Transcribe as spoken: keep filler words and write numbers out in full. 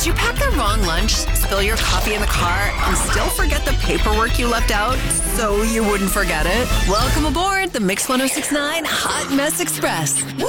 Did you pack the wrong lunch, spill your coffee in the car, and still forget the paperwork you left out so you wouldn't forget it? Welcome aboard the Mix one oh six point nine Hot Mess Express. Woo!